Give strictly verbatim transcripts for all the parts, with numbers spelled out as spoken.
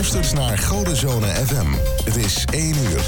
luistert naar Godenzone F M. Het is één uur.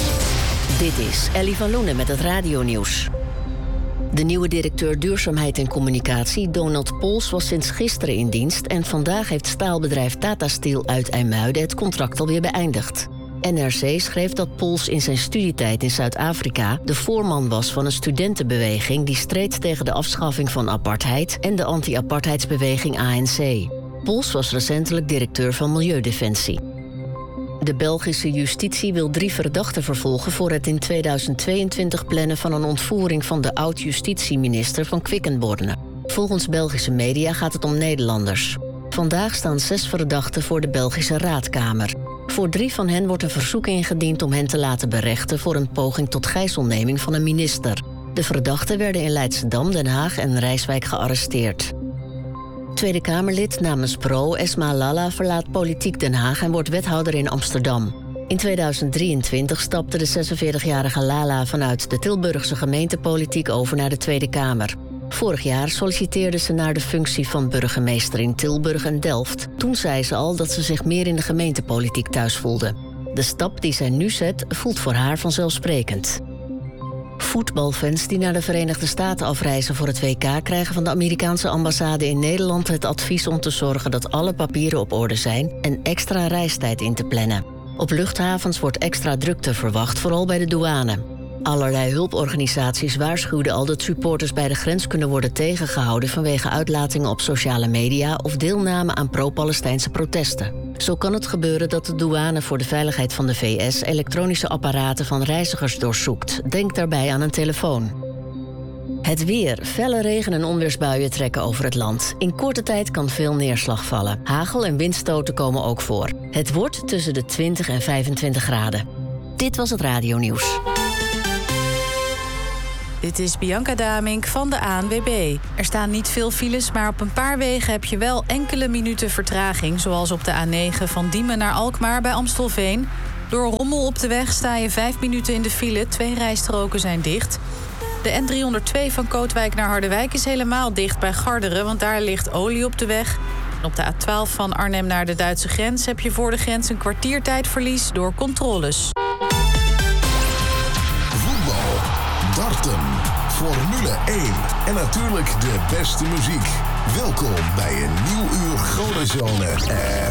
Dit is Ellie van Loenen met het radionieuws. De nieuwe directeur Duurzaamheid en Communicatie, Donald Pols, was sinds gisteren in dienst en vandaag heeft staalbedrijf Tata Steel uit IJmuiden het contract alweer beëindigd. N R C schreef dat Pols in zijn studietijd in Zuid-Afrika de voorman was van een studentenbeweging die streed tegen de afschaffing van apartheid en de anti-apartheidsbeweging A N C. Pols was recentelijk directeur van Milieudefensie. De Belgische justitie wil drie verdachten vervolgen voor het in tweeduizend tweeëntwintig plannen van een ontvoering van de oud-justitieminister van Quickenborne. Volgens Belgische media gaat het om Nederlanders. Vandaag staan zes verdachten voor de Belgische Raadkamer. Voor drie van hen wordt een verzoek ingediend om hen te laten berechten voor een poging tot gijzelneming van een minister. De verdachten werden in Leidschendam, Den Haag en Rijswijk gearresteerd. Tweede Kamerlid namens Pro, Esma Lalla, verlaat politiek Den Haag en wordt wethouder in Amsterdam. In tweeduizend drieëntwintig stapte de zesenveertigjarige Lalla vanuit de Tilburgse gemeentepolitiek over naar de Tweede Kamer. Vorig jaar solliciteerde ze naar de functie van burgemeester in Tilburg en Delft. Toen zei ze al dat ze zich meer in de gemeentepolitiek thuis voelde. De stap die zij nu zet voelt voor haar vanzelfsprekend. Voetbalfans die naar de Verenigde Staten afreizen voor het W K krijgen van de Amerikaanse ambassade in Nederland het advies om te zorgen dat alle papieren op orde zijn en extra reistijd in te plannen. Op luchthavens wordt extra drukte verwacht, vooral bij de douane. Allerlei hulporganisaties waarschuwden al dat supporters bij de grens kunnen worden tegengehouden vanwege uitlatingen op sociale media of deelname aan pro-Palestijnse protesten. Zo kan het gebeuren dat de douane voor de veiligheid van de V S elektronische apparaten van reizigers doorzoekt. Denk daarbij aan een telefoon. Het weer. Felle regen- en onweersbuien trekken over het land. In korte tijd kan veel neerslag vallen. Hagel- en windstoten komen ook voor. Het wordt tussen de twintig en vijfentwintig graden. Dit was het radionieuws. Dit is Bianca Damink van de A N W B. Er staan niet veel files, maar op een paar wegen heb je wel enkele minuten vertraging. Zoals op de A negen van Diemen naar Alkmaar bij Amstelveen. Door rommel op de weg sta je vijf minuten in de file. Twee rijstroken zijn dicht. De N driehonderdtwee van Kootwijk naar Harderwijk is helemaal dicht bij Garderen, want daar ligt olie op de weg. En op de A twaalf van Arnhem naar de Duitse grens heb je voor de grens een kwartiertijdverlies door controles. Darten, Formule één en natuurlijk de beste muziek. Welkom bij een nieuw uur Godenzone.